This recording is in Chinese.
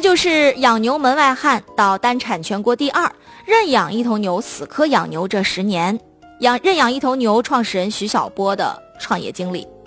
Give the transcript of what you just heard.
就是养牛门外汉到单产全国第2，认养一头牛死磕养牛这10年，认养一头牛创始人徐晓波的创业经历。